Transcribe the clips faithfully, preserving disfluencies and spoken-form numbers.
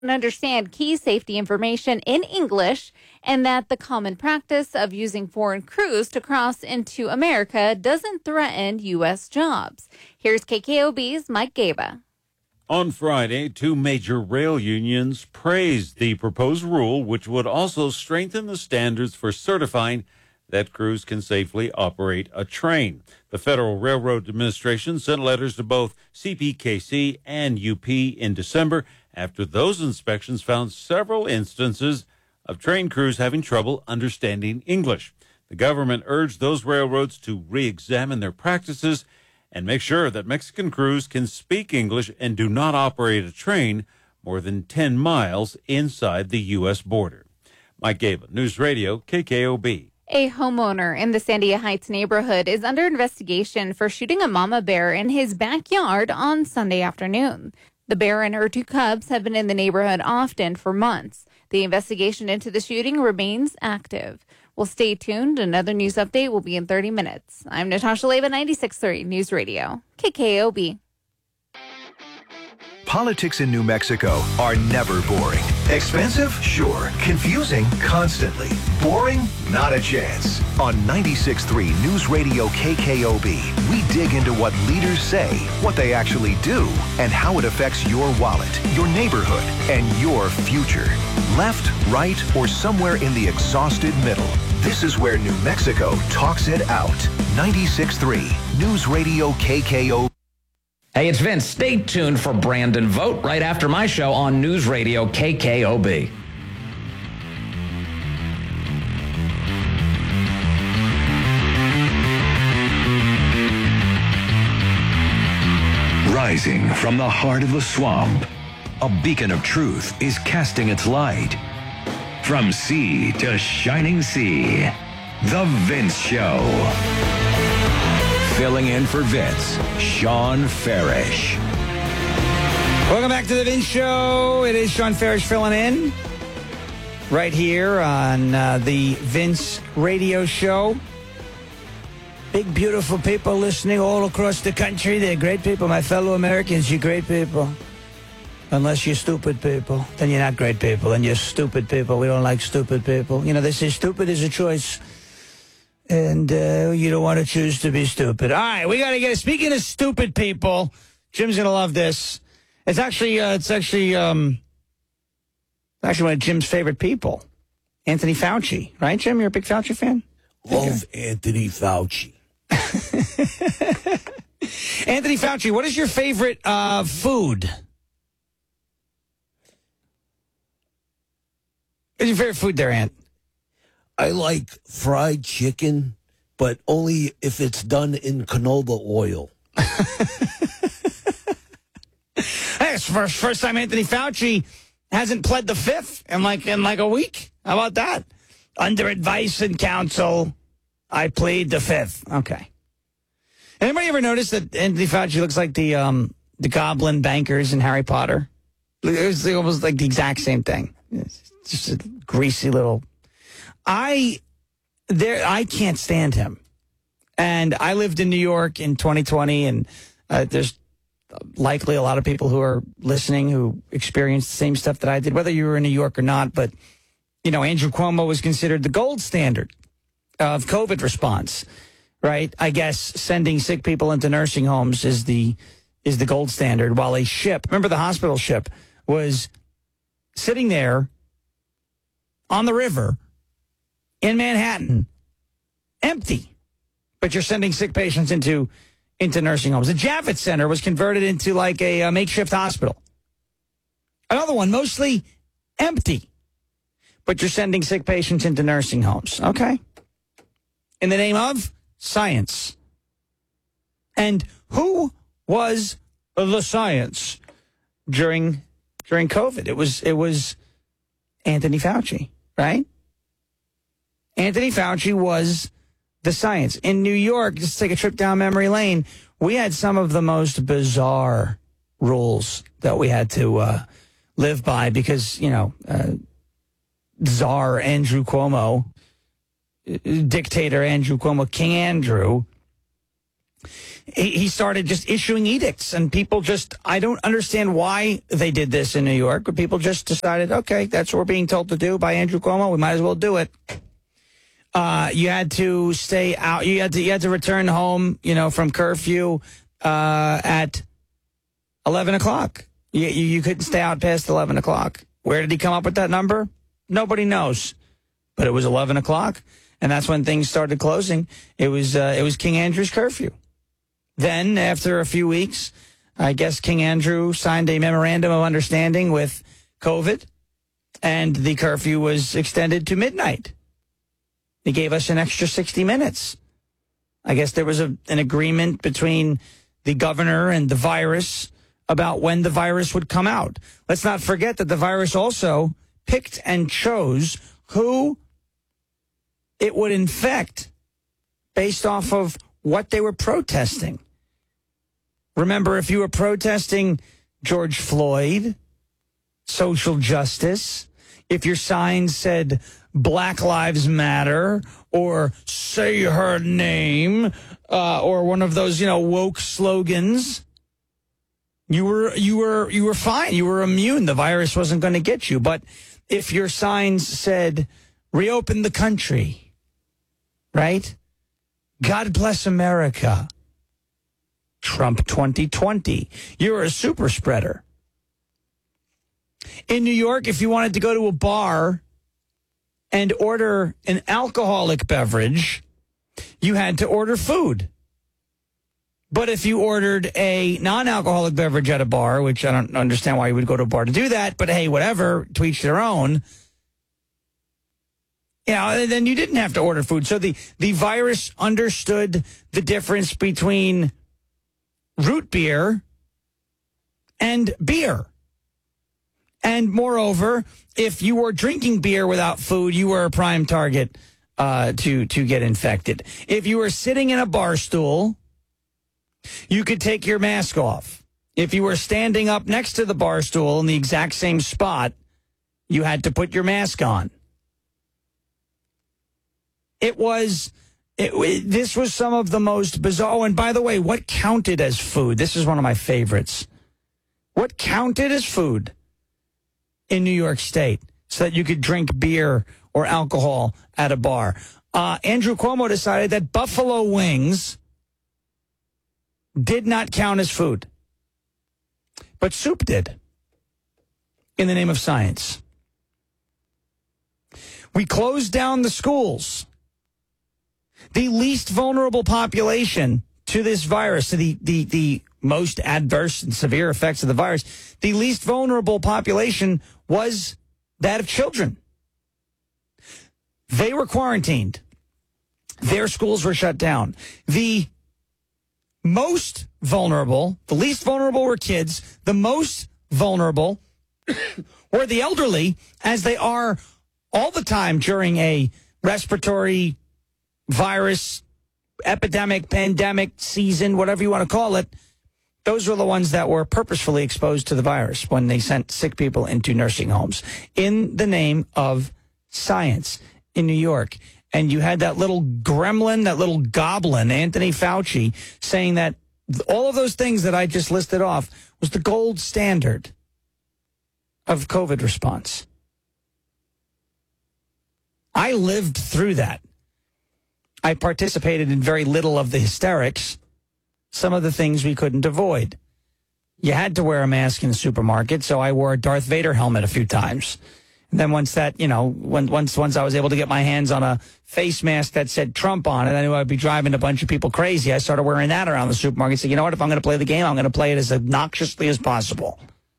and understand key safety information in English, and that the common practice of using foreign crews to cross into America doesn't threaten U S jobs. Here's K K O B's Mike Gaba. On Friday, two major rail unions praised the proposed rule, which would also strengthen the standards for certifying that crews can safely operate a train. The Federal Railroad Administration sent letters to both C P K C and U P in December after those inspections found several instances of train crews having trouble understanding English. The government urged those railroads to re-examine their practices and make sure that Mexican crews can speak English and do not operate a train more than ten miles inside the U S border. Mike Gaba, News Radio, K K O B. A homeowner in the Sandia Heights neighborhood is under investigation for shooting a mama bear in his backyard on Sunday afternoon. The bear and her two cubs have been in the neighborhood often for months. The investigation into the shooting remains active. Well, stay tuned. Another news update will be in thirty minutes. I'm Natasha Leva, ninety-six point three News Radio, K K O B. Politics in New Mexico are never boring. Expensive? Sure. Confusing? Constantly. Boring? Not a chance. On ninety-six point three News Radio K K O B, we dig into what leaders say, what they actually do, and how it affects your wallet, your neighborhood, and your future. Left, right, or somewhere in the exhausted middle. This is where New Mexico talks it out. ninety-six point three News Radio K K O B. Hey, it's Vince. Stay tuned for Brandon Vote right after my show on News Radio K K O B. Rising from the heart of the swamp, a beacon of truth is casting its light. From sea to shining sea, The Vince Show. Filling in for Vince, Sean Farish. Welcome back to The Vince Show. It is Sean Farish filling in right here on uh, the Vince Radio Show. Big, beautiful people listening all across the country. They're great people. My fellow Americans, you're great people. Unless you're stupid people, then you're not great people. And you're stupid people. We don't like stupid people. You know, they say stupid is a choice. And uh, you don't want to choose to be stupid. All right, we got to get it. Speaking of stupid people, Jim's going to love this. It's actually, uh, it's actually, um, actually one of Jim's favorite people, Anthony Fauci. Right, Jim? You're a big Fauci fan? Love Anthony Fauci. Anthony Fauci, what is your favorite uh, food? What's your favorite food there, Ant? I like fried chicken, but only if it's done in canola oil. Hey, it's first first time Anthony Fauci hasn't pled the fifth in like in like a week. How about that? Under advice and counsel, I plead the fifth. Okay. Anybody ever notice that Anthony Fauci looks like the um the goblin bankers in Harry Potter? It's almost like the exact same thing. It's just a greasy little. I there I can't stand him, and I lived in New York in twenty twenty, and uh, there's likely a lot of people who are listening who experienced the same stuff that I did, whether you were in New York or not. But you know, Andrew Cuomo was considered the gold standard of COVID response, right? I guess sending sick people into nursing homes is the is the gold standard, while a ship, remember the hospital ship, was sitting there on the river in Manhattan, empty, but you're sending sick patients into into nursing homes. The Javits Center was converted into like a, a makeshift hospital. Another one, mostly empty, but you're sending sick patients into nursing homes. Okay. In the name of science. And who was the science during during COVID? It was it was Anthony Fauci, right? Anthony Fauci was the science. In New York, just take a trip down memory lane, we had some of the most bizarre rules that we had to uh, live by because, you know, uh, Czar Andrew Cuomo, dictator Andrew Cuomo, King Andrew, he, he started just issuing edicts, and people just, I don't understand why they did this in New York, but people just decided, okay, that's what we're being told to do by Andrew Cuomo. We might as well do it. Uh, you had to stay out. You had to, you had to return home, you know, from curfew uh, at eleven o'clock. You, you, you couldn't stay out past eleven o'clock. Where did he come up with that number? Nobody knows. But it was eleven o'clock, and that's when things started closing. It was uh, it was King Andrew's curfew. Then, after a few weeks, I guess King Andrew signed a memorandum of understanding with COVID, and the curfew was extended to midnight. He gave us an extra sixty minutes. I guess there was a, an agreement between the governor and the virus about when the virus would come out. Let's not forget that the virus also picked and chose who it would infect based off of what they were protesting. Remember, if you were protesting George Floyd, social justice, if your sign said Black Lives Matter or say her name uh, or one of those, you know, woke slogans, you were you were you were fine. You were immune. The virus wasn't going to get you. But if your signs said reopen the country, right? God bless America. Trump twenty twenty. You're a super spreader. In New York, if you wanted to go to a bar and order an alcoholic beverage, you had to order food. But if you ordered a non-alcoholic beverage at a bar, which I don't understand why you would go to a bar to do that, but hey, whatever, to each their own, you know, then you didn't have to order food. So the, the virus understood the difference between root beer and beer. And moreover, if you were drinking beer without food, you were a prime target uh, to, to get infected. If you were sitting in a bar stool, you could take your mask off. If you were standing up next to the bar stool in the exact same spot, you had to put your mask on. It was, it, it, this was some of the most bizarre. Oh, and by the way, what counted as food? This is one of my favorites. What counted as food in New York State so that you could drink beer or alcohol at a bar? Uh, Andrew Cuomo decided that buffalo wings did not count as food, but soup did, in the name of science. We closed down the schools. The least vulnerable population to this virus, to the, the, the most adverse and severe effects of the virus, the least vulnerable population was that of children. They were quarantined. Their schools were shut down. The most vulnerable, the least vulnerable were kids. The most vulnerable were the elderly, as they are all the time during a respiratory virus, epidemic, pandemic season, whatever you want to call it. Those were the ones that were purposefully exposed to the virus when they sent sick people into nursing homes in the name of science in New York. And you had that little gremlin, that little goblin, Anthony Fauci, saying that all of those things that I just listed off was the gold standard of COVID response. I lived through that. I participated in very little of the hysterics, some of the things we couldn't avoid. You had to wear a mask in the supermarket, so I wore a Darth Vader helmet a few times. And then once that, you know, when, once once I was able to get my hands on a face mask that said Trump on it, I knew I'd be driving a bunch of people crazy. I started wearing that around the supermarket. So, you know what? If I'm going to play the game, I'm going to play it as obnoxiously as possible.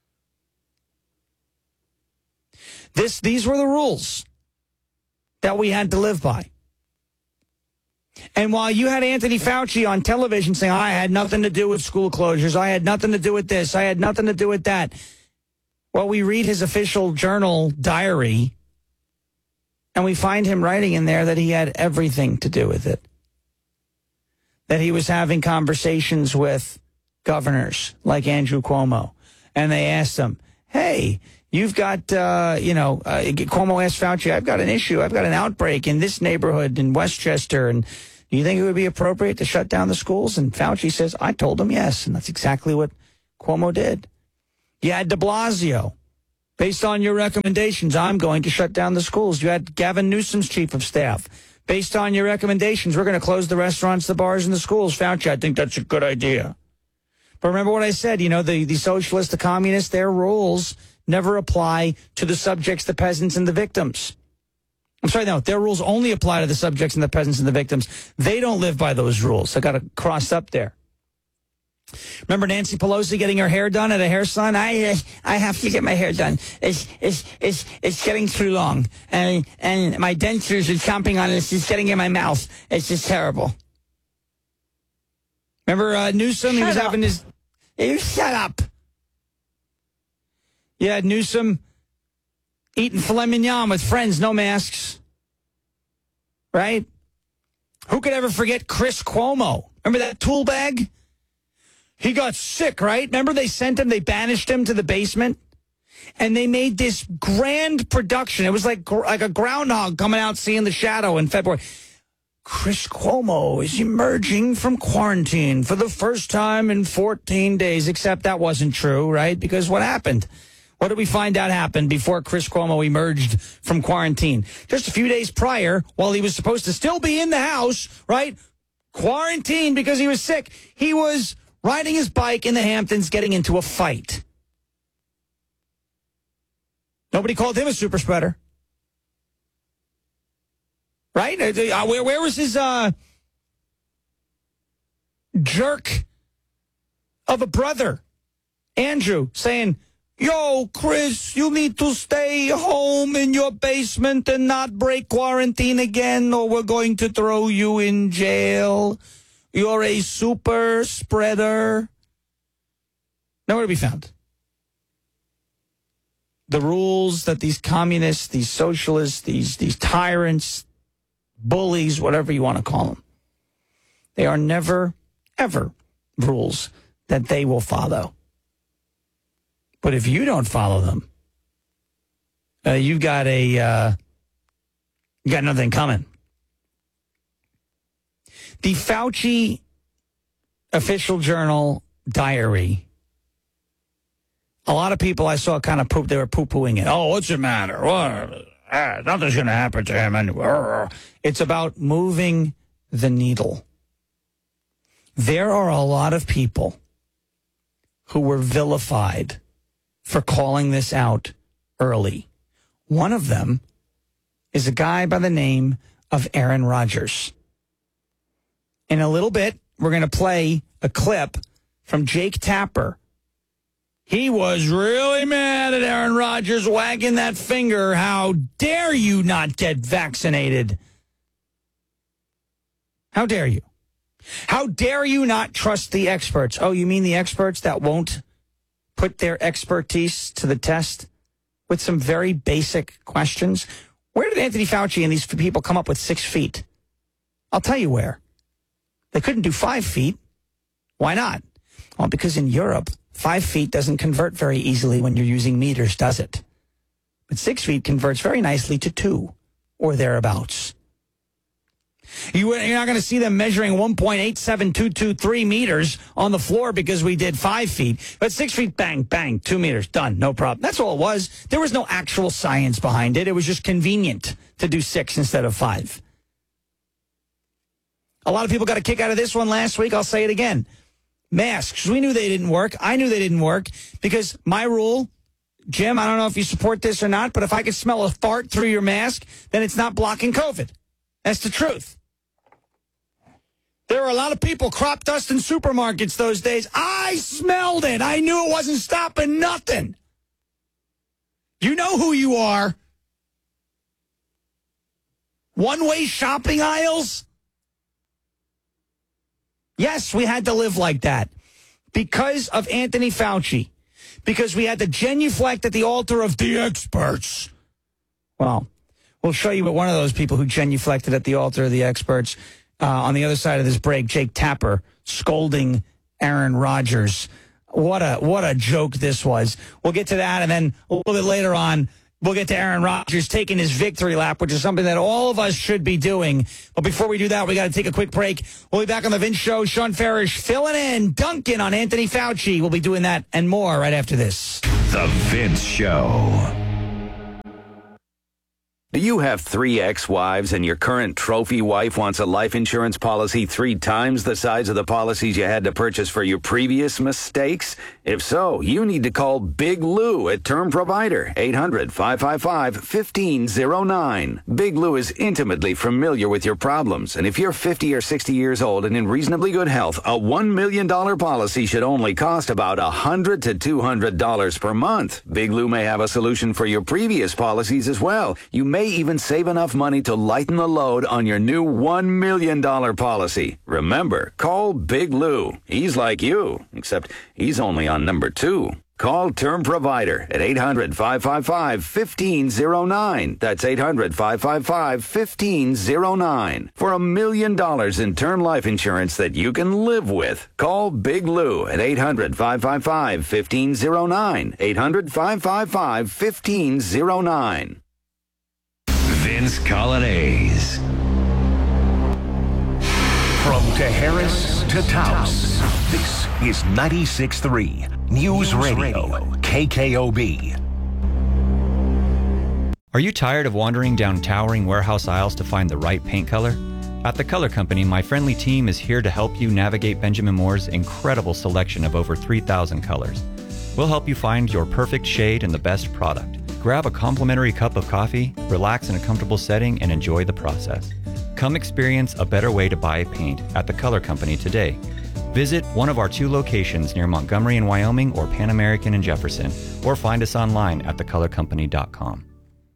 This, these were the rules that we had to live by. And while you had Anthony Fauci on television saying, I had nothing to do with school closures, I had nothing to do with this, I had nothing to do with that. Well, we read his official journal diary, and we find him writing in there that he had everything to do with it. That he was having conversations with governors like Andrew Cuomo, and they asked him, hey, you've got, uh, you know, uh, Cuomo asked Fauci, I've got an issue, I've got an outbreak in this neighborhood in Westchester, and Do you think it would be appropriate to shut down the schools? And Fauci says, I told him yes. And that's exactly what Cuomo did. You had de Blasio. Based on your recommendations, I'm going to shut down the schools. You had Gavin Newsom's chief of staff. Based on your recommendations, we're going to close the restaurants, the bars, and the schools. Fauci, I think that's a good idea. But remember what I said, you know, the, the socialists, the communists, their rules never apply to the subjects, the peasants, and the victims. I'm sorry, no, their rules only apply to the subjects and the peasants and the victims. They don't live by those rules. I got to cross up there. Remember Nancy Pelosi getting her hair done at a hair salon? I uh, I have to get my hair done. It's it's it's it's getting too long, and and my dentures are chomping on it. It's just getting in my mouth. It's just terrible. Remember uh, Newsom? Shut he was up. having his. You shut up. Yeah, Newsom eating filet mignon with friends, no masks. Right? Who could ever forget Chris Cuomo? Remember that tool bag? He got sick, right? Remember they sent him, they banished him to the basement? And they made this grand production. It was like, like a groundhog coming out seeing the shadow in February. Chris Cuomo is emerging from quarantine for the first time in fourteen days, except that wasn't true, right? Because what happened? What did we find out happened before Chris Cuomo emerged from quarantine? Just a few days prior, while he was supposed to still be in the house, right? Quarantined because he was sick. He was riding his bike in the Hamptons, getting into a fight. Nobody called him a super spreader. Right? Where, where was his uh, jerk of a brother, Andrew, saying, yo, Chris, you need to stay home in your basement and not break quarantine again, or we're going to throw you in jail. You're a super spreader. Nowhere to be found. The rules that these communists, these socialists, these, these tyrants, bullies, whatever you want to call them, they are never, ever rules that they will follow. But if you don't follow them, uh, you've got a, uh, you got nothing coming. The Fauci official journal diary. A lot of people I saw kind of poop. They were poo-pooing it. Oh, what's the matter? What? Ah, nothing's going to happen to him anyway. It's about moving the needle. There are a lot of people who were vilified for calling this out early. One of them is a guy by the name of Aaron Rodgers. In a little bit, we're going to play a clip from Jake Tapper. He was really mad at Aaron Rodgers, wagging that finger. How dare you not get vaccinated? How dare you? How dare you not trust the experts? Oh, you mean the experts that won't put their expertise to the test with some very basic questions? Where did Anthony Fauci and these people come up with six feet? I'll tell you where. They couldn't do five feet. Why not? Well, because in Europe, five feet doesn't convert very easily when you're using meters, does it? But six feet converts very nicely to two or thereabouts. You, you're not going to see them measuring one point eight seven two two three meters on the floor because we did five feet. But six feet, bang, bang, two meters, done, no problem. That's all it was. There was no actual science behind it. It was just convenient to do six instead of five. A lot of people got a kick out of this one last week. I'll say it again. Masks. We knew they didn't work. I knew they didn't work because my rule, Jim, I don't know if you support this or not, but if I could smell a fart through your mask, then it's not blocking COVID. That's the truth. There were a lot of people crop dust in supermarkets those days. I smelled it. I knew it wasn't stopping nothing. You know who you are. One-way shopping aisles. Yes, we had to live like that because of Anthony Fauci, because we had to genuflect at the altar of the experts. Well, we'll show you what one of those people who genuflected at the altar of the experts uh, on the other side of this break, Jake Tapper, scolding Aaron Rodgers. What a what a joke this was. We'll get to that, and then a little bit later on, We'll get to Aaron Rodgers taking his victory lap, which is something that all of us should be doing. But before we do that, we got to take a quick break. We'll be back on The Vince Show. Sean Farish filling in, Duncan on Anthony Fauci. We'll be doing that and more right after this. The Vince Show. Do you have three ex-wives and your current trophy wife wants a life insurance policy three times the size of the policies you had to purchase for your previous mistakes? If so, you need to call Big Lou at Term Provider, eight hundred, five five five, one five zero nine. Big Lou is intimately familiar with your problems, and if you're fifty or sixty years old and in reasonably good health, a one million dollars policy should only cost about one hundred to two hundred dollars per month. Big Lou may have a solution for your previous policies as well. You may even save enough money to lighten the load on your new one million dollars policy. Remember, call Big Lou. He's like you, except he's only on number two. Call Term Provider at eight hundred, five five five, one five zero nine. That's eight hundred, five five five, one five zero nine. For a million dollars in term life insurance that you can live with. Call Big Lou at eight hundred, five five five, one five zero nine. eight hundred, five five five, one five zero nine. Vince Colonnese. From Harris to Taos, this is ninety-six point three News, News Radio, Radio, K K O B. Are you tired of wandering down towering warehouse aisles to find the right paint color? At The Color Company, my friendly team is here to help you navigate Benjamin Moore's incredible selection of over three thousand colors. We'll help you find your perfect shade and the best product. Grab a complimentary cup of coffee, relax in a comfortable setting, and enjoy the process. Come experience a better way to buy paint at The Color Company today. Visit one of our two locations near Montgomery in Wyoming or Pan American in Jefferson, or find us online at the color company dot com.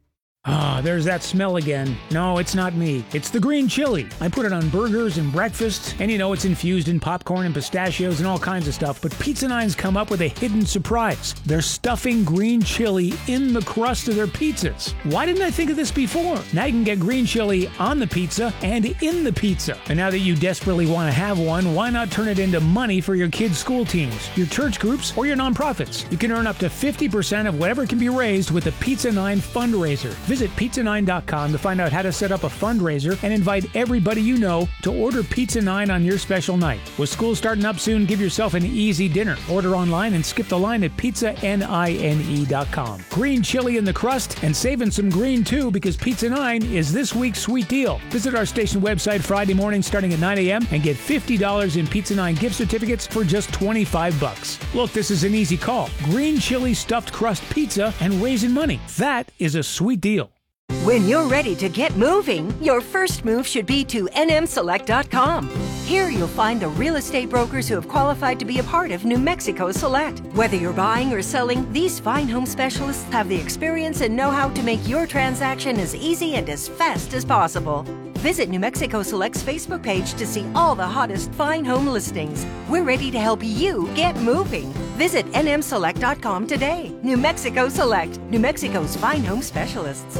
Ah, there's that smell again. No, it's not me. It's the green chili. I put it on burgers and breakfast, and you know it's infused in popcorn and pistachios and all kinds of stuff, but Pizza Nine's come up with a hidden surprise. They're stuffing green chili in the crust of their pizzas. Why didn't I think of this before? Now you can get green chili on the pizza and in the pizza. And now that you desperately want to have one, why not turn it into money for your kids' school teams, your church groups, or your nonprofits? You can earn up to fifty percent of whatever can be raised with the Pizza Nine fundraiser. Visit pizza nine dot com to find out how to set up a fundraiser and invite everybody you know to order Pizza Nine on your special night. With school starting up soon, give yourself an easy dinner. Order online and skip the line at pizza nine dot com. Green chili in the crust and saving some green too, because Pizza Nine is this week's sweet deal. Visit our station website Friday morning starting at nine a.m. and get fifty dollars in Pizza Nine gift certificates for just twenty-five bucks. Look, this is an easy call. Green chili stuffed crust pizza and raising money. That is a sweet deal. When you're ready to get moving, your first move should be to N M select dot com. Here you'll find the real estate brokers who have qualified to be a part of New Mexico Select. Whether you're buying or selling, these fine home specialists have the experience and know-how to make your transaction as easy and as fast as possible. Visit New Mexico Select's Facebook page to see all the hottest fine home listings. We're ready to help you get moving. Visit N M select dot com today. New Mexico Select, New Mexico's fine home specialists.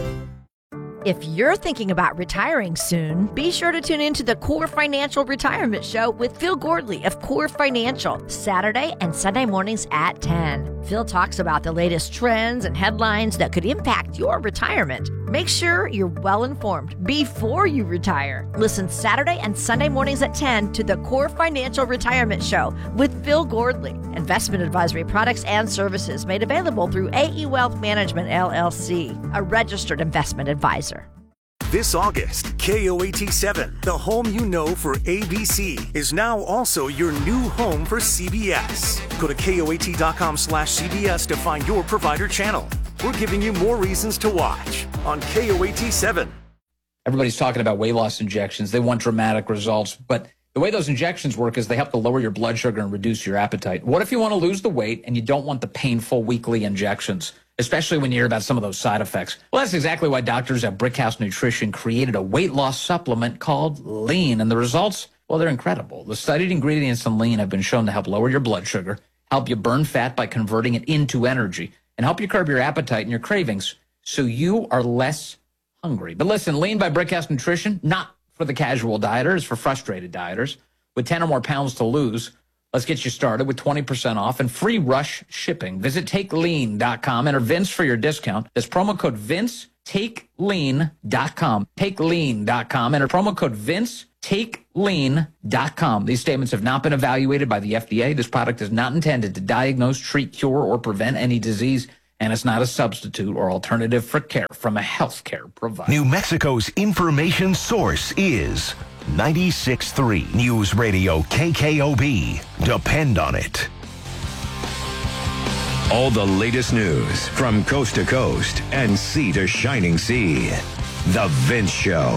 If you're thinking about retiring soon, be sure to tune in to the Core Financial Retirement Show with Phil Gordley of Core Financial, Saturday and Sunday mornings at ten. Phil talks about the latest trends and headlines that could impact your retirement. Make sure you're well informed before you retire. Listen Saturday and Sunday mornings at ten to the Core Financial Retirement Show with Phil Gordley. Investment advisory products and services made available through A E Wealth Management, L L C, a registered investment advisor. This August, K O A T seven, the home you know for A B C, is now also your new home for C B S. Go to K O A T dot com slash C B S to find your provider channel. We're giving you more reasons to watch on K O A T seven. Everybody's talking about weight loss injections. They want dramatic results, but the way those injections work is they help to lower your blood sugar and reduce your appetite. What if you want to lose the weight and you don't want the painful weekly injections, especially when you hear about some of those side effects? Well, that's exactly why doctors at Brickhouse Nutrition created a weight loss supplement called Lean, and the results, well, they're incredible. The studied ingredients in Lean have been shown to help lower your blood sugar, help you burn fat by converting it into energy, and help you curb your appetite and your cravings so you are less hungry. But listen, Lean by Brickhouse Nutrition, not for the casual dieters, for frustrated dieters. With ten or more pounds to lose, Let's get you started with twenty percent off and free rush shipping. Visit take lean dot com. Enter Vince for your discount. That's promo code Vince, take lean dot com. take lean dot com. Enter promo code Vince, take lean dot com. These statements have not been evaluated by the F D A. This product is not intended to diagnose, treat, cure, or prevent any disease, and it's not a substitute or alternative for care from a healthcare provider. New Mexico's information source is ninety-six point three News Radio K K O B. Depend on it. All the latest news from coast to coast and sea to shining sea. The Vince Show.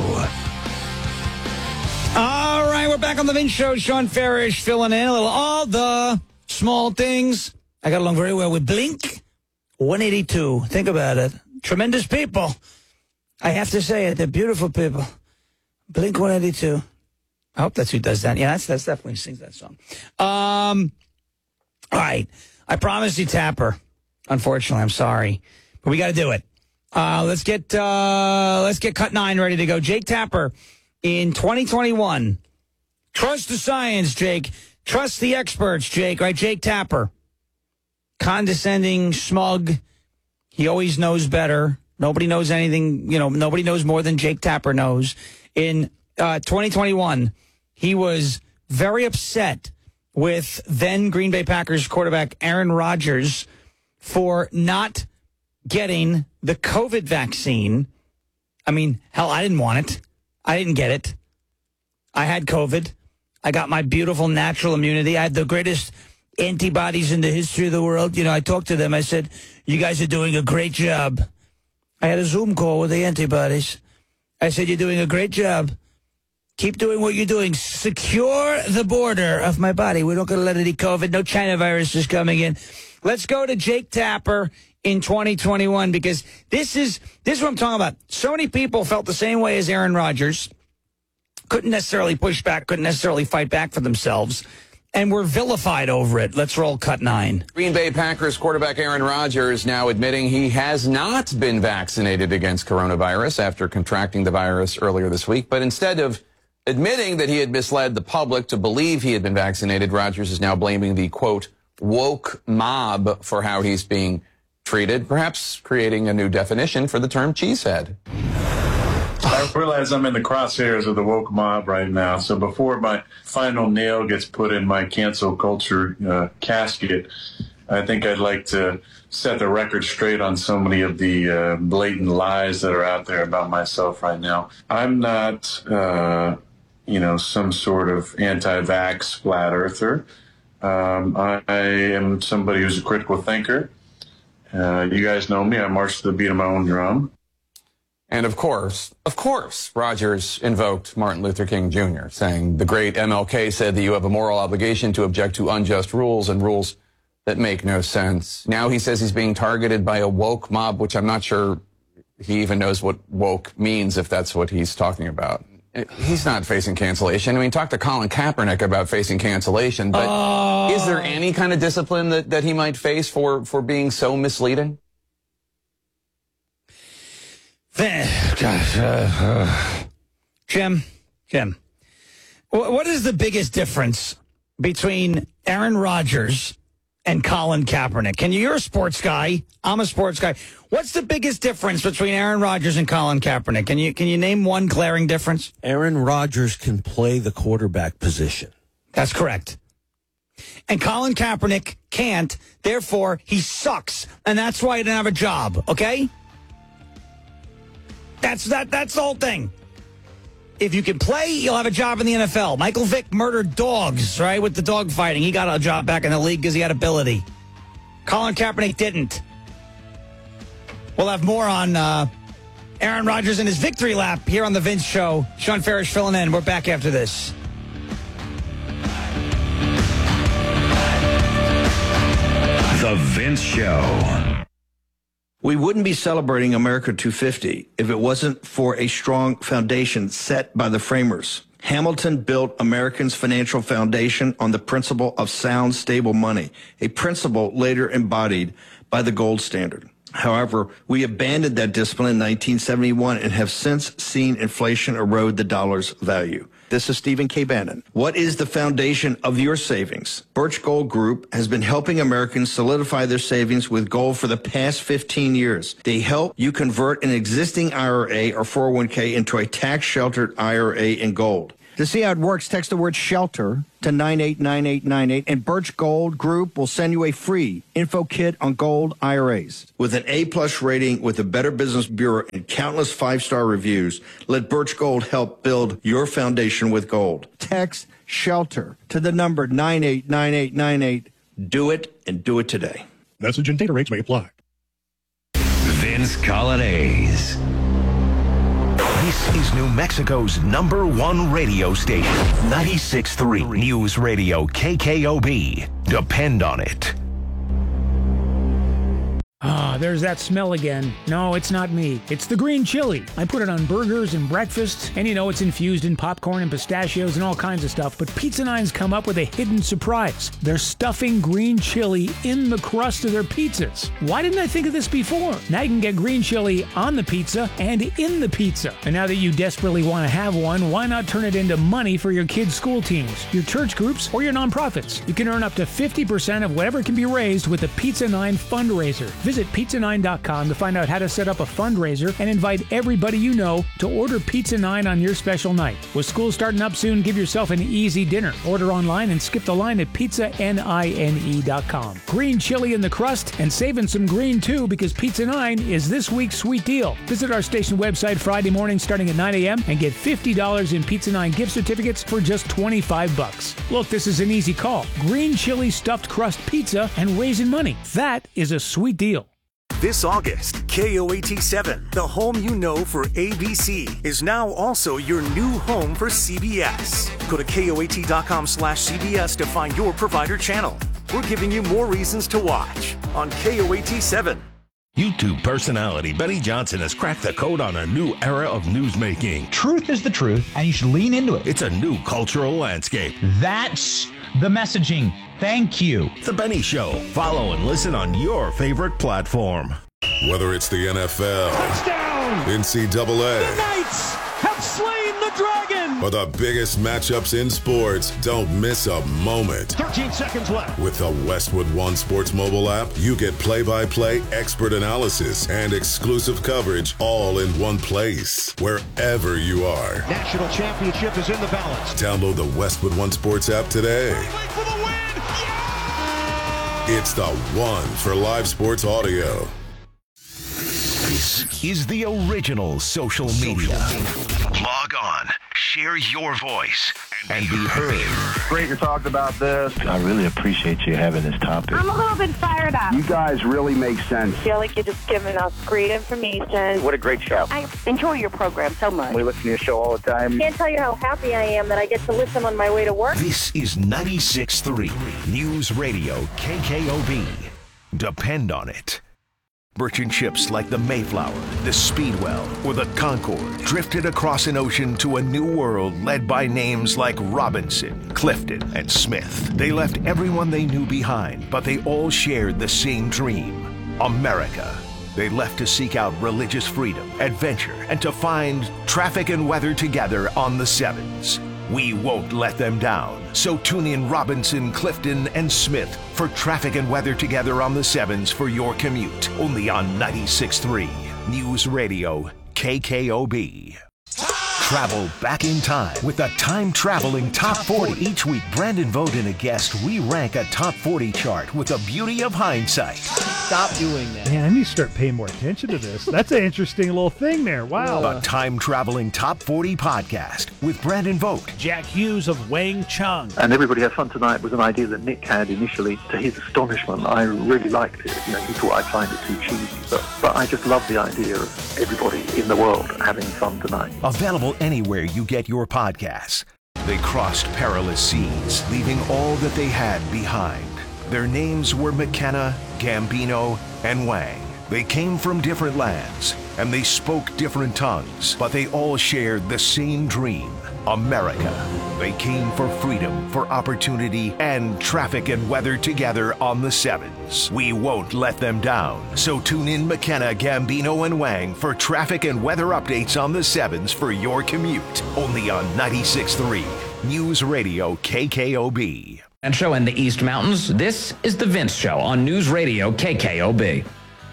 All right, we're back on the Vince Show. Sean Farish filling in a little all the small things. I got along very well with Blink one eighty-two. Think about it. Tremendous people. I have to say it. They're beautiful people. Blink one eighty-two. I hope that's who does that. Yeah, that's, that's definitely who sings that song. Um, all right. I promised you Tapper. Unfortunately, I'm sorry. But we got to do it. Uh, let's get uh, let's get cut nine ready to go. Jake Tapper in twenty twenty-one. Trust the science, Jake. Trust the experts, Jake. Right, Jake Tapper. Condescending, smug. He always knows better. Nobody knows anything. You know, nobody knows more than Jake Tapper knows. In uh, twenty twenty-one, he was very upset with then Green Bay Packers quarterback Aaron Rodgers for not getting the COVID vaccine. I mean, hell, I didn't want it. I didn't get it. I had COVID. I got my beautiful natural immunity. I had the greatest antibodies in the history of the world. You know, I talked to them. I said, you guys are doing a great job. I had a Zoom call with the antibodies. I said, you're doing a great job. Keep doing what you're doing. Secure the border of my body. We're not going to let any COVID. No China virus is coming in. Let's go to Jake Tapper in twenty twenty-one, because this is this is what I'm talking about. So many people felt the same way as Aaron Rodgers. Couldn't necessarily push back, couldn't necessarily fight back for themselves, and were vilified over it. Let's roll cut nine. Green Bay Packers quarterback Aaron Rodgers now admitting he has not been vaccinated against coronavirus after contracting the virus earlier this week. But instead of admitting that he had misled the public to believe he had been vaccinated, Rodgers is now blaming the, quote, woke mob for how he's being treated, perhaps creating a new definition for the term cheesehead. I realize I'm in the crosshairs of the woke mob right now. So before my final nail gets put in my cancel culture uh, casket, I think I'd like to set the record straight on so many of the uh, blatant lies that are out there about myself right now. I'm not, uh, you know, some sort of anti-vax flat earther. Um, I, I am somebody who's a critical thinker. Uh, you guys know me. I march to the beat of my own drum. And of course, of course, Rodgers invoked Martin Luther King Junior, saying the great M L K said that you have a moral obligation to object to unjust rules and rules that make no sense. Now he says he's being targeted by a woke mob, which I'm not sure he even knows what woke means, if that's what he's talking about. He's not facing cancellation. I mean, talk to Colin Kaepernick about facing cancellation, but uh... is there any kind of discipline that, that he might face for, for being so misleading? Gosh, uh, uh, Jim, Jim, what is the biggest difference between Aaron Rodgers and Colin Kaepernick? Can you, you're a sports guy. I'm a sports guy. What's the biggest difference between Aaron Rodgers and Colin Kaepernick? Can you, can you name one glaring difference? Aaron Rodgers can play the quarterback position. That's correct. And Colin Kaepernick can't. Therefore, he sucks. And that's why he didn't have a job. Okay? That's that. That's the whole thing. If you can play, you'll have a job in the N F L. Michael Vick murdered dogs, right, with the dog fighting. He got a job back in the league because he had ability. Colin Kaepernick didn't. We'll have more on uh, Aaron Rodgers and his victory lap here on The Vince Show. Sean Farish filling in. We're back after this. The Vince Show. We wouldn't be celebrating America two fifty if it wasn't for a strong foundation set by the framers. Hamilton built Americans' financial foundation on the principle of sound, stable money, a principle later embodied by the gold standard. However, we abandoned that discipline in nineteen seventy-one and have since seen inflation erode the dollar's value. This is Stephen K. Bannon. What is the foundation of your savings? Birch Gold Group has been helping Americans solidify their savings with gold for the past fifteen years. They help you convert an existing I R A or four oh one k into a tax-sheltered I R A in gold. To see how it works, text the word SHELTER to nine eight nine eight nine eight, and Birch Gold Group will send you a free info kit on gold I R As. With an A-plus rating with the Better Business Bureau and countless five-star reviews, let Birch Gold help build your foundation with gold. Text SHELTER to the number nine eight nine eight nine eight. Do it, and do it today. Message and data rates may apply. Vince Colonnese. This is New Mexico's number one radio station, ninety-six point three News Radio K K O B. Depend on it. Ah, there's that smell again. No, it's not me. It's the green chili. I put it on burgers and breakfast, and you know it's infused in popcorn and pistachios and all kinds of stuff, but Pizza Nine's come up with a hidden surprise. They're stuffing green chili in the crust of their pizzas. Why didn't I think of this before? Now you can get green chili on the pizza and in the pizza. And now that you desperately want to have one, why not turn it into money for your kids' school teams, your church groups, or your nonprofits? You can earn up to fifty percent of whatever can be raised with the Pizza Nine fundraiser. Visit pizza nine dot com to find out how to set up a fundraiser and invite everybody you know to order Pizza Nine on your special night. With school starting up soon, give yourself an easy dinner. Order online and skip the line at pizza nine dot com. Green chili in the crust and saving some green too, because Pizza Nine is this week's sweet deal. Visit our station website Friday morning starting at nine a.m. and get fifty dollars in Pizza Nine gift certificates for just twenty-five bucks. Look, this is an easy call. Green chili stuffed crust pizza and raising money. That is a sweet deal. This August, K O A T seven, the home you know for A B C, is now also your new home for C B S. Go to K O A T dot com slash C B S to find your provider channel. We're giving you more reasons to watch on K O A T seven. YouTube personality Benny Johnson has cracked the code on a new era of newsmaking. Truth is the truth, and you should lean into it. It's a new cultural landscape. That's the messaging. Thank you. The Benny Show. Follow and listen on your favorite platform. Whether it's the N F L, touchdown, N C double A, the Knights have slain the dragon, or the biggest matchups in sports, don't miss a moment. thirteen seconds left. With the Westwood One Sports mobile app, you get play-by-play, expert analysis, and exclusive coverage all in one place, wherever you are. National championship is in the balance. Download the Westwood One Sports app today. For the win. Yeah! It's the one for live sports audio. This is the original social media. Log on, share your voice, and be heard. Great to talk about this. I really appreciate you having this topic. I'm a little bit fired up. You guys really make sense. I feel like you're just giving us great information. What a great show. I enjoy your program so much. We listen to your show all the time. Can't tell you how happy I am that I get to listen on my way to work. This is ninety-six point three News Radio K K O B. Depend on it. Merchant ships like the Mayflower, the Speedwell, or the Concorde drifted across an ocean to a new world led by names like Robinson, Clifton, and Smith. They left everyone they knew behind, but they all shared the same dream: America. They left to seek out religious freedom, adventure, and to find traffic and weather together on the Sevens. We won't let them down. So tune in Robinson, Clifton, and Smith for traffic and weather together on the Sevens for your commute. Only on ninety-six point three News Radio K K O B. Travel back in time with the Time Traveling Top forty. Each week, Brandon Vogt and a guest re-rank a Top forty chart with the beauty of hindsight. Stop doing that. Man, I need to start paying more attention to this. That's an interesting little thing there. Wow. The Time Traveling Top forty podcast with Brandon Vogt, Jack Hughes of Wang Chung. And Everybody Has Fun Tonight was an idea that Nick had initially. To his astonishment, I really liked it. You know, he thought I'd find it too cheesy. But, but I just love the idea of everybody in the world having fun tonight. Available anywhere you get your podcasts. They crossed perilous seas, leaving all that they had behind. Their names were McKenna, Gambino, and Wang. They came from different lands, and they spoke different tongues, but they all shared the same dream: America. They came for freedom, for opportunity, and traffic and weather together on the sevens. We won't let them down. So tune in McKenna, Gambino, and Wang for traffic and weather updates on the sevens for your commute. Only on ninety-six point three News Radio K K O B. And show in the East Mountains, this is The Vince Show on News Radio K K O B.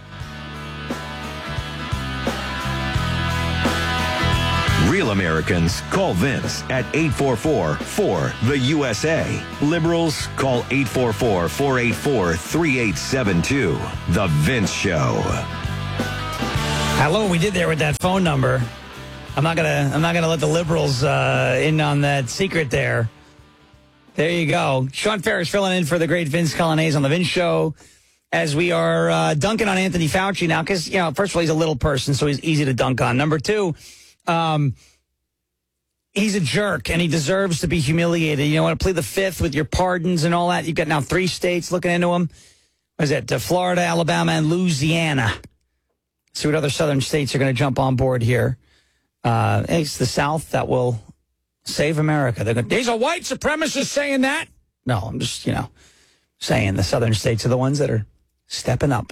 Real Americans call Vince at eight four four, four, the U S A. Liberals call eight four four, four eight four, three eight seven two. The Vince Show. Hello, we did there with that phone number. I'm not gonna. I'm not gonna let the liberals uh, in on that secret there. There you go. Sean Ferris filling in for the great Vince Colonnese on the Vince Show, as we are uh, dunking on Anthony Fauci now, because you know, first of all, he's a little person, so he's easy to dunk on. Number two, um, he's a jerk, and he deserves to be humiliated. You know, want to play the fifth with your pardons and all that. You've got now three states looking into him. What is it? Uh, Florida, Alabama, and Louisiana. See what other southern states are going to jump on board here. Uh, it's the South that will save America. They're going, these are white supremacists saying that. No, I'm just, you know, saying the southern states are the ones that are stepping up,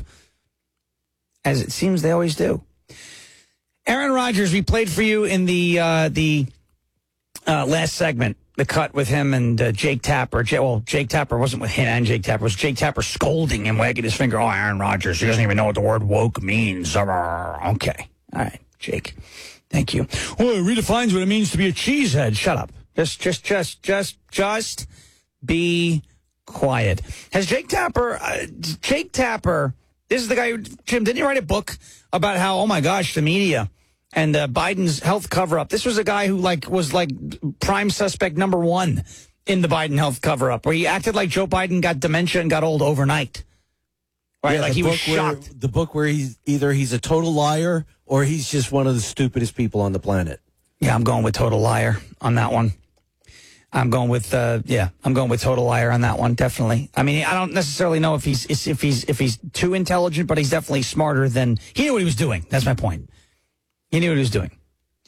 as it seems they always do. Aaron Rodgers, we played for you in the uh, the uh, last segment, the cut with him and uh, Jake Tapper. J- well, Jake Tapper wasn't with him and Jake Tapper. It was Jake Tapper scolding him, wagging his finger. Oh, Aaron Rodgers, he doesn't even know what the word woke means. Okay. All right, Jake. Thank you. Well, it redefines what it means to be a cheesehead. Shut up. Just, just, just, just, just be quiet. Has Jake Tapper, uh, Jake Tapper, this is the guy who, Jim, didn't you write a book about how, oh my gosh, the media and uh, Biden's health cover-up? This was a guy who, like, was, like, prime suspect number one in the Biden health cover-up, where he acted like Joe Biden got dementia and got old overnight. Right? Yeah, like, he was where, shocked. the book where he's either he's a total liar or he's just one of the stupidest people on the planet. Yeah, I'm going with total liar on that one. I'm going with uh, yeah, I'm going with total liar on that one. Definitely. I mean, I don't necessarily know if he's if he's if he's too intelligent, but he's definitely smarter than he knew what he was doing. That's my point. He knew what he was doing.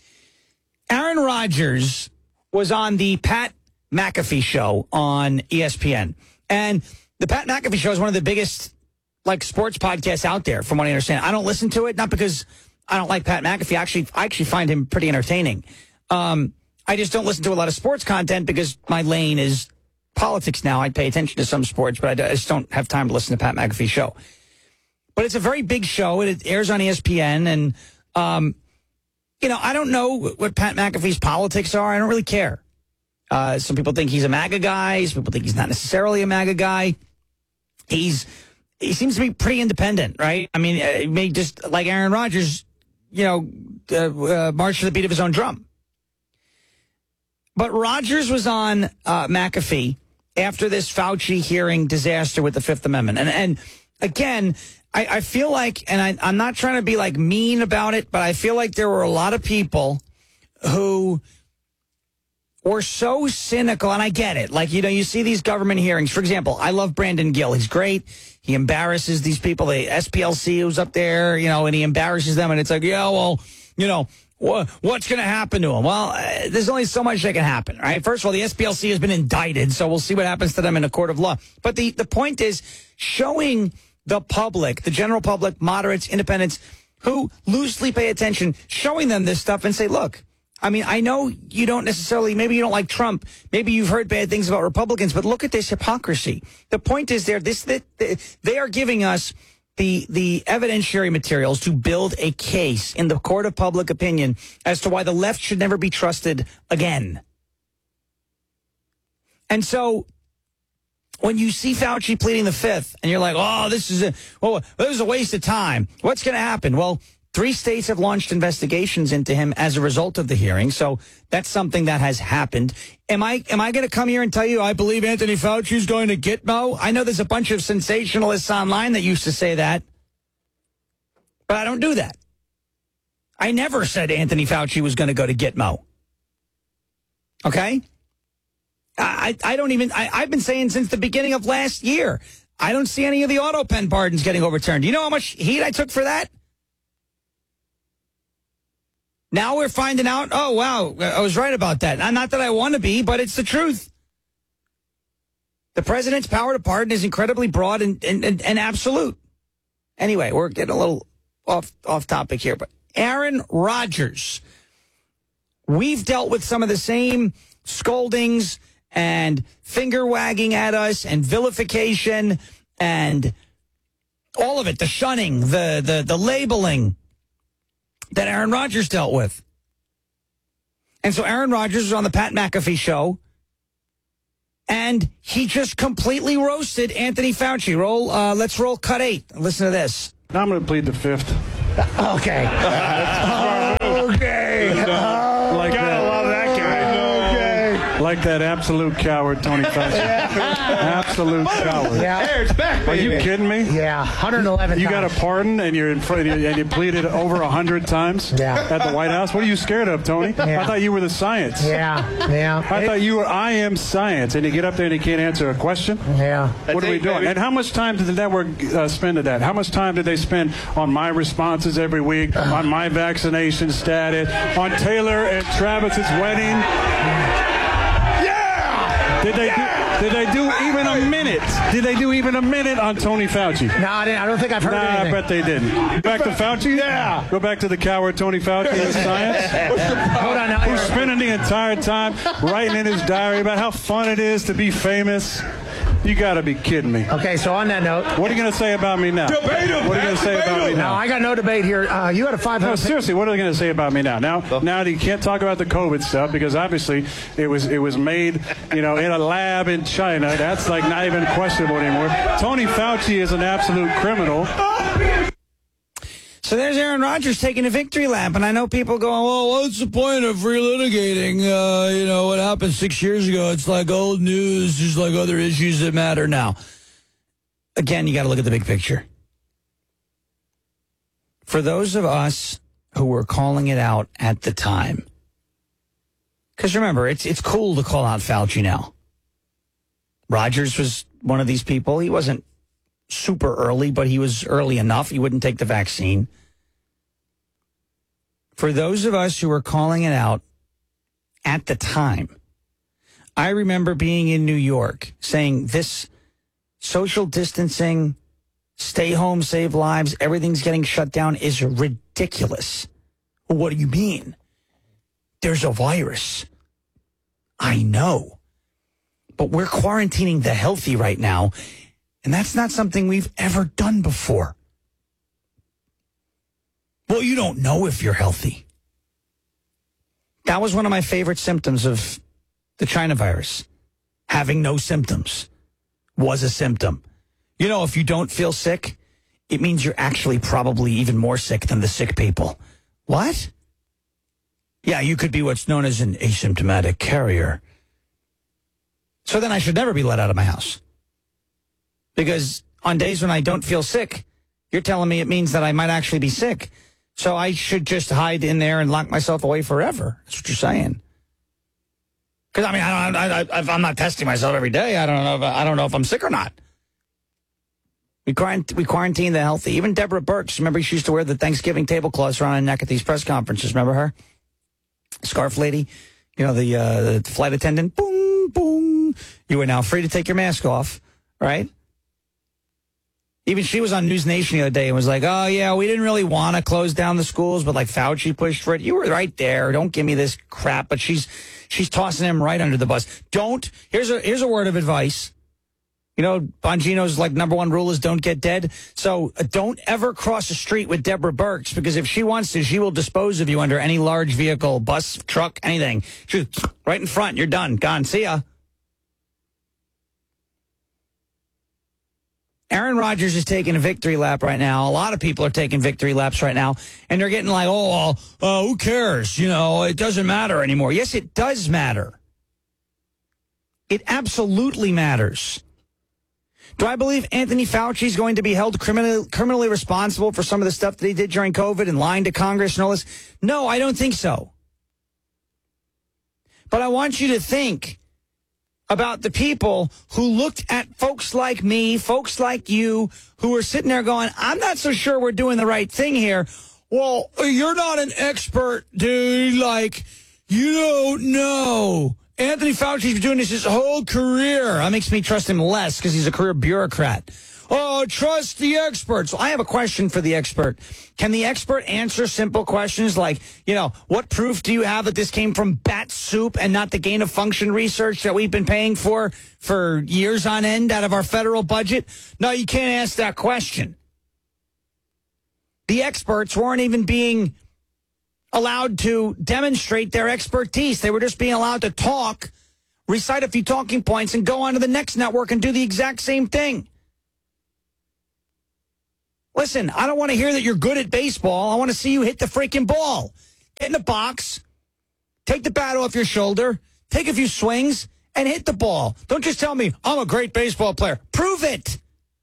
Aaron Rodgers was on the Pat McAfee show on E S P N, and the Pat McAfee show is one of the biggest, like, sports podcasts out there, from what I understand. I don't listen to it, not because I don't like Pat McAfee. Actually, I actually find him pretty entertaining. Um, I just don't listen to a lot of sports content because my lane is politics now. I pay attention to some sports, but I just don't have time to listen to Pat McAfee's show. But it's a very big show. It airs on E S P N. And, um, you know, I don't know what Pat McAfee's politics are. I don't really care. Uh, some people think he's a MAGA guy. Some people think he's not necessarily a MAGA guy. He's He seems to be pretty independent, right? I mean, he may just, like Aaron Rodgers, you know, uh, uh, march to the beat of his own drum. But Rodgers was on uh, McAfee after this Fauci hearing disaster with the Fifth Amendment. And, and again, I, I feel like, and I, I'm not trying to be like mean about it, but I feel like there were a lot of people who were so cynical, and I get it. Like, you know, you see these government hearings. For example, I love Brandon Gill. He's great. He embarrasses these people. The S P L C who's up there, you know, and he embarrasses them. And it's like, yeah, well, you know, wh- what's going to happen to him? Well, uh, there's only so much that can happen, right? First of all, the S P L C has been indicted, so we'll see what happens to them in a court of law. But the, the point is showing the public, the general public, moderates, independents, who loosely pay attention, showing them this stuff and say, look, I mean, I know you don't necessarily, maybe you don't like Trump, maybe you've heard bad things about Republicans, but look at this hypocrisy. The point is there, this, that they are giving us the, the evidentiary materials to build a case in the court of public opinion as to why the left should never be trusted again. And so when you see Fauci pleading the fifth and you're like, oh, this is a, well, this is a waste of time. What's going to happen? Well, three states have launched investigations into him as a result of the hearing, so that's something that has happened. Am I am I going to come here and tell you I believe Anthony Fauci is going to Gitmo? I know there's a bunch of sensationalists online that used to say that, but I don't do that. I never said Anthony Fauci was going to go to Gitmo. Okay? I, I don't even, I, I've been saying since the beginning of last year, I don't see any of the auto pen pardons getting overturned. You know how much heat I took for that? Now we're finding out, oh, wow, I was right about that. Not that I want to be, but it's the truth. The president's power to pardon is incredibly broad and, and, and, and absolute. Anyway, we're getting a little off, off topic here, but Aaron Rodgers. We've dealt with some of the same scoldings and finger wagging at us and vilification and all of it, the shunning, the, the, the labeling that Aaron Rodgers dealt with. And so Aaron Rodgers was on the Pat McAfee show, and he just completely roasted Anthony Fauci. Roll, uh, let's roll cut eight. Listen to this. Now I'm going to plead the fifth. Okay. okay. Uh, like Gotta that. love that guy. Okay. Like that absolute coward, Tony Fauci. Absolute coward. Yeah. There, it's back, Are you baby. kidding me? Yeah, one hundred eleven You times. got a pardon and you're in front and you pleaded over a hundred times Yeah. at the White House. What are you scared of, Tony? Yeah. I thought you were the science. Yeah, yeah. I It- thought you were I am science, and you get up there and you can't answer a question. Yeah. What are we doing? And how much time did the network uh, spend at that? How much time did they spend on my responses every week, on my vaccination status, on Taylor and Travis's wedding? Yeah! Did they do, did they do even a minute? Did they do even a minute on Tony Fauci? No, I, didn't, I don't think I've heard Nah, anything. I bet they didn't. Back to Fauci? Yeah. Go back to the coward Tony Fauci and science. Hold on now. Who's spending the entire time writing in his diary about how fun it is to be famous. You got to be kidding me. Okay, so on that note. What are you going to say about me now? Debate him, What are you going to say about me No, now? I got no debate here. Uh, you had a five hundred. No, seriously, what are they going to say about me now? Now, now you can't talk about the COVID stuff because obviously it was it was made, you know, in a lab in China. That's like not even questionable anymore. Tony Fauci is an absolute criminal. So there's Aaron Rodgers taking a victory lap, and I know people going, well, what's the point of relitigating? Uh, you know, what happened six years ago? It's like old news, just like other issues that matter now. Again, you got to look at the big picture. For those of us who were calling it out at the time, because remember, it's it's cool to call out Fauci now. Rodgers was one of these people. He wasn't super early, but he was early enough. He wouldn't take the vaccine. For those of us who were calling it out at the time, I remember being in New York saying this social distancing, stay home, save lives, everything's getting shut down is ridiculous. What do you mean? There's a virus. I know. But we're quarantining the healthy right now, and that's not something we've ever done before. Well, you don't know if you're healthy. That was one of my favorite symptoms of the China virus. Having no symptoms was a symptom. You know, if you don't feel sick, it means you're actually probably even more sick than the sick people. What? Yeah, you could be what's known as an asymptomatic carrier. So then I should never be let out of my house. Because on days when I don't feel sick, you're telling me it means that I might actually be sick. So I should just hide in there and lock myself away forever. That's what you're saying. Because I mean, I don't, I, I, I'm not testing myself every day. I don't know. If, I don't know if I'm sick or not. We quarant- we quarantine the healthy. Even Deborah Birx, remember she used to wear the Thanksgiving tablecloths around her neck at these press conferences. Remember her? Scarf lady. You know, the, uh, the flight attendant. Boom, boom. You are now free to take your mask off, right? Even she was on News Nation the other day and was like, oh, yeah, we didn't really want to close down the schools, but like Fauci pushed for it. You were right there. Don't give me this crap. But she's she's tossing him right under the bus. Don't. Here's a here's a word of advice. You know, Bongino's like number one rule is don't get dead. So uh, don't ever cross the street with Deborah Birx, because if she wants to, she will dispose of you under any large vehicle, bus, truck, anything. She's right in front. You're done. Gone. See ya. Aaron Rodgers is taking a victory lap right now. A lot of people are taking victory laps right now, and they're getting like, oh, uh, who cares? You know, it doesn't matter anymore. Yes, it does matter. It absolutely matters. Do I believe Anthony Fauci is going to be held criminal, criminally responsible for some of the stuff that he did during COVID and lying to Congress and all this? No, I don't think so. But I want you to think about the people who looked at folks like me, folks like you, who were sitting there going, I'm not so sure we're doing the right thing here. well, you're not an expert, dude. Like, you don't know. Anthony Fauci's been doing this his whole career. That makes me trust him less because he's a career bureaucrat. Oh, trust the experts. I have a question for the expert. Can the expert answer simple questions like, you know, what proof do you have that this came from bat soup and not the gain of function research that we've been paying for for years on end out of our federal budget? No, you can't ask that question. The experts weren't even being allowed to demonstrate their expertise. They were just being allowed to talk, recite a few talking points, and go on to the next network and do the exact same thing. Listen, I don't want to hear that you're good at baseball. I want to see you hit the freaking ball. Get in the box, take the bat off your shoulder, take a few swings, and hit the ball. Don't just tell me, I'm a great baseball player. Prove it.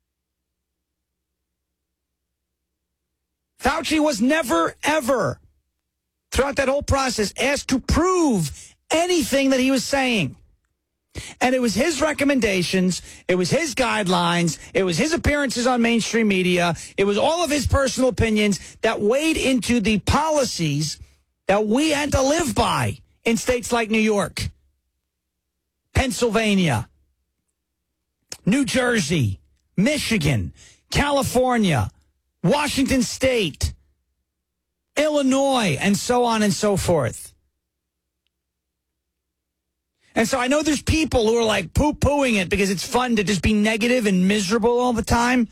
Fauci was never, ever, throughout that whole process, asked to prove anything that he was saying. And it was his recommendations, it was his guidelines, it was his appearances on mainstream media, it was all of his personal opinions that weighed into the policies that we had to live by in states like New York, Pennsylvania, New Jersey, Michigan, California, Washington State, Illinois, and so on and so forth. And so I know there's people who are like poo-pooing it because it's fun to just be negative and miserable all the time.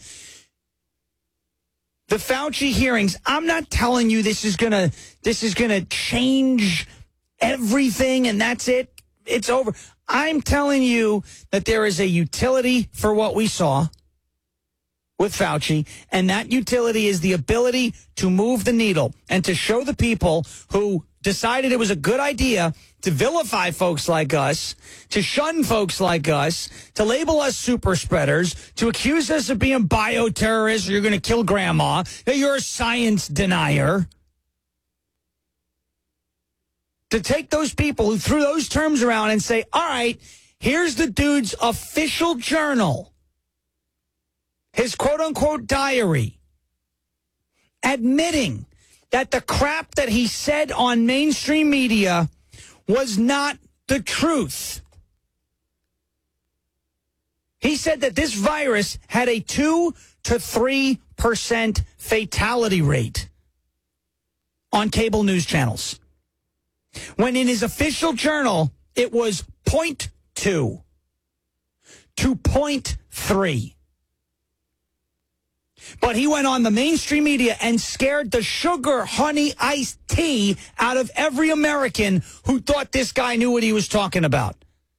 The Fauci hearings, I'm not telling you this is gonna this is gonna change everything and that's it. It's over. I'm telling you that there is a utility for what we saw with Fauci, and that utility is the ability to move the needle and to show the people who decided it was a good idea to vilify folks like us, to shun folks like us, to label us super spreaders, to accuse us of being bioterrorists, or you're going to kill grandma, that you're a science denier. To take those people who threw those terms around and say, all right, here's the dude's official journal, his quote-unquote diary, admitting that the crap that he said on mainstream media was not the truth. He said that this virus had a two to three percent fatality rate on cable news channels, when in his official journal it was zero point two to zero point three. But he went on the mainstream media and scared the sugar honey iced tea out of every American who thought this guy knew what he was talking about.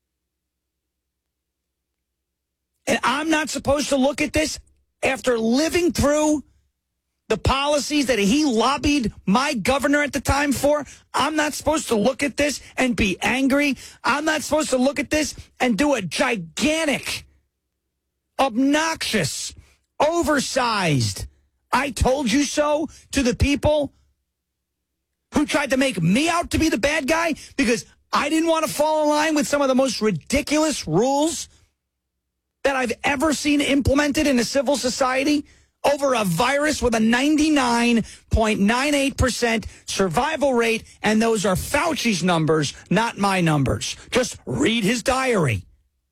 And I'm not supposed to look at this after living through the policies that he lobbied my governor at the time for. I'm not supposed to look at this and be angry. I'm not supposed to look at this and do a gigantic, obnoxious, oversized I told you so to the people who tried to make me out to be the bad guy because I didn't want to fall in line with some of the most ridiculous rules that I've ever seen implemented in a civil society over a virus with a ninety-nine point nine eight percent survival rate, and those are Fauci's numbers, not my numbers. Just read his diary.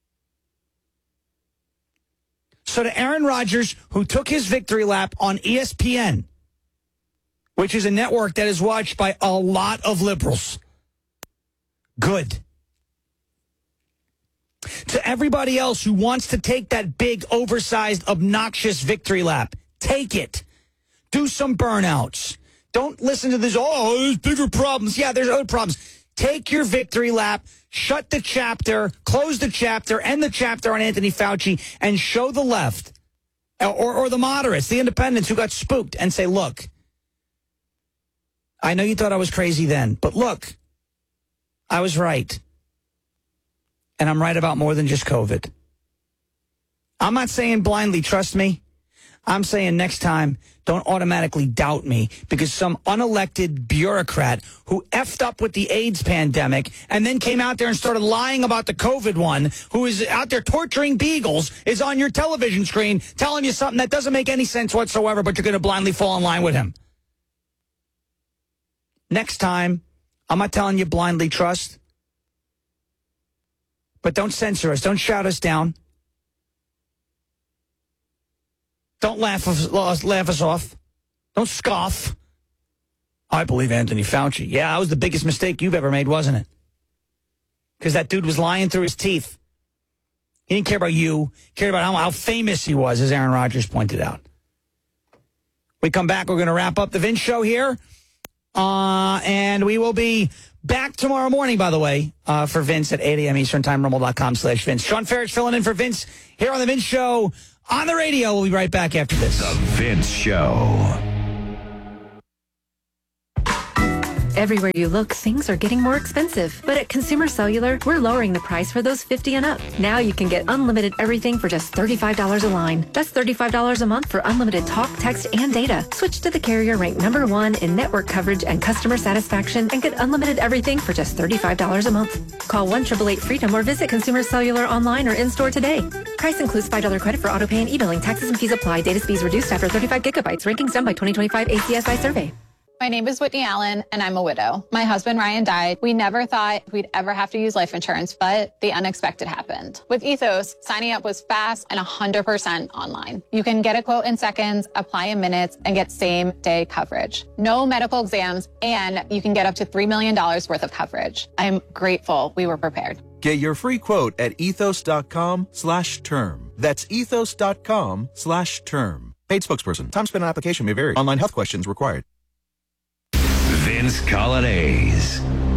So to Aaron Rodgers, who took his victory lap on E S P N, which is a network that is watched by a lot of liberals, good. To everybody else who wants to take that big, oversized, obnoxious victory lap, take it. Do some burnouts. Don't listen to this, oh, there's bigger problems. Yeah, there's other problems. Take your victory lap, shut the chapter, close the chapter, end the chapter on Anthony Fauci, and show the left, or, or the moderates, the independents who got spooked, and say, look, I know you thought I was crazy then, but look, I was right. And I'm right about more than just COVID. I'm not saying blindly trust me. I'm saying next time, don't automatically doubt me because some unelected bureaucrat who effed up with the AIDS pandemic and then came out there and started lying about the COVID one, who is out there torturing beagles, is on your television screen telling you something that doesn't make any sense whatsoever, but you're going to blindly fall in line with him. Next time, I'm not telling you blindly trust, but don't censor us. Don't shout us down. Don't laugh us, laugh us off. Don't scoff. I believe Anthony Fauci. Yeah, that was the biggest mistake you've ever made, wasn't it? Because that dude was lying through his teeth. He didn't care about you. He cared about how, how famous he was, as Aaron Rodgers pointed out. We come back, we're going to wrap up the Vince Show here. Uh, and we will be back tomorrow morning, by the way, uh, for Vince at eight a.m. Eastern Time, rumble.com slash Vince. Sean Ferris filling in for Vince here on the Vince Show on the radio. We'll be right back after this. The Vince Show. Everywhere you look, things are getting more expensive. But at Consumer Cellular, we're lowering the price for those fifty and up. Now you can get unlimited everything for just thirty-five dollars a line. That's thirty-five dollars a month for unlimited talk, text, and data. Switch to the carrier ranked number one in network coverage and customer satisfaction and get unlimited everything for just thirty-five dollars a month. Call one eight eight eight freedom or visit Consumer Cellular online or in-store today. Price includes five dollars credit for auto pay and e-billing. Taxes and fees apply. Data speeds reduced after thirty-five gigabytes. Rankings done by twenty twenty-five A C S I survey. My name is Whitney Allen, and I'm a widow. My husband, Ryan, died. We never thought we'd ever have to use life insurance, but the unexpected happened. With Ethos, signing up was fast and one hundred percent online. You can get a quote in seconds, apply in minutes, and get same-day coverage. No medical exams, and you can get up to three million dollars worth of coverage. I'm grateful we were prepared. Get your free quote at ethos.com slash term. That's ethos.com slash term. Paid spokesperson. Time spent on application may vary. Online health questions required. Vince Colonnese.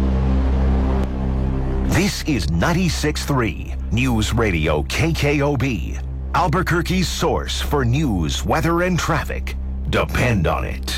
This is ninety-six point three News Radio K K O B, Albuquerque's source for news, weather, and traffic. Depend on it.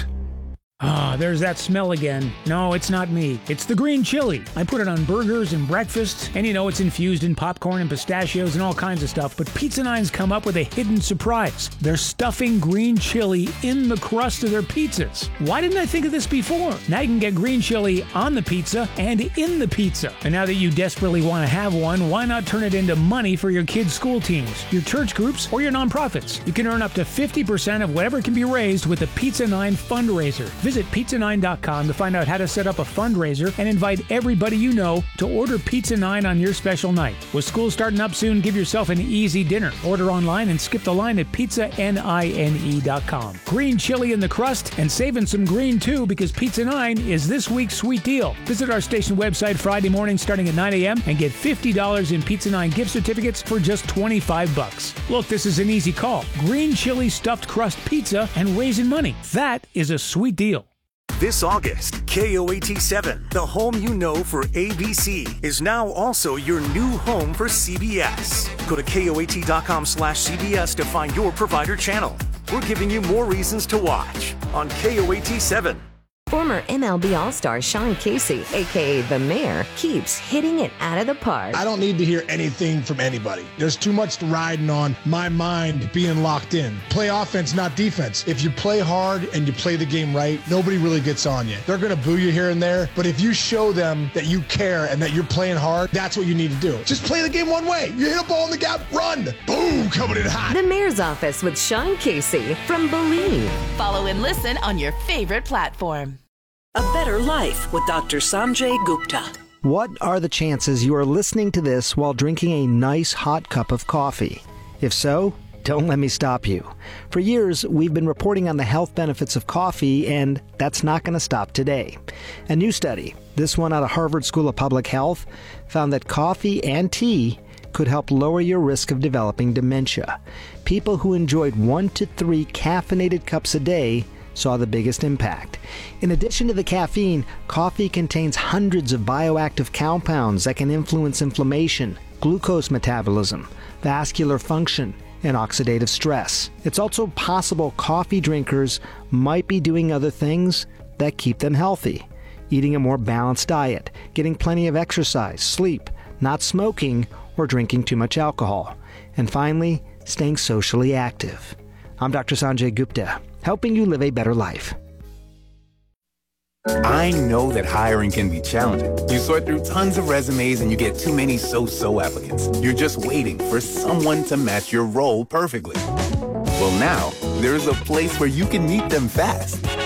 Ah, there's that smell again. No, it's not me. It's the green chili. I put it on burgers and breakfast, and you know it's infused in popcorn and pistachios and all kinds of stuff, but Pizza Nine's come up with a hidden surprise. They're stuffing green chili in the crust of their pizzas. Why didn't I think of this before? Now you can get green chili on the pizza and in the pizza. And now that you desperately want to have one, why not turn it into money for your kids' school teams, your church groups, or your nonprofits? You can earn up to fifty percent of whatever can be raised with the Pizza Nine fundraiser. Visit pizza nine dot com to find out how to set up a fundraiser and invite everybody you know to order Pizza Nine on your special night. With school starting up soon, give yourself an easy dinner. Order online and skip the line at pizza nine dot com. Green chili in the crust and saving some green too, because Pizza Nine is this week's sweet deal. Visit our station website Friday morning starting at nine a.m. and get fifty dollars in Pizza Nine gift certificates for just twenty-five bucks. Look, this is an easy call. Green chili stuffed crust pizza and raising money. That is a sweet deal. This August, K O A T seven, the home you know for A B C, is now also your new home for C B S. Go to K O A T dot com slash C B S to find your provider channel. We're giving you more reasons to watch on K O A T seven. Former M L B All-Star Sean Casey, a k a. The Mayor, keeps hitting it out of the park. I don't need to hear anything from anybody. There's too much riding on my mind being locked in. Play offense, not defense. If you play hard and you play the game right, nobody really gets on you. They're going to boo you here and there, but if you show them that you care and that you're playing hard, that's what you need to do. Just play the game one way. You hit a ball in the gap, run. Boom, coming in hot. The Mayor's Office with Sean Casey from Believe. Follow and listen on your favorite platform. A Better Life with Doctor Sanjay Gupta. What are the chances you are listening to this while drinking a nice hot cup of coffee? If so, don't let me stop you. For years, we've been reporting on the health benefits of coffee, and that's not going to stop today. A new study, this one out of Harvard School of Public Health, found that coffee and tea could help lower your risk of developing dementia. People who enjoyed one to three caffeinated cups a day saw the biggest impact. In addition to the caffeine, coffee contains hundreds of bioactive compounds that can influence inflammation, glucose metabolism, vascular function, and oxidative stress. It's also possible coffee drinkers might be doing other things that keep them healthy. Eating a more balanced diet, getting plenty of exercise, sleep, not smoking, or drinking too much alcohol. And finally, staying socially active. I'm Doctor Sanjay Gupta, helping you live a better life. I know that hiring can be challenging. You sort through tons of resumes and you get too many so-so applicants. You're just waiting for someone to match your role perfectly. Well, now, there's a place where you can meet them fast.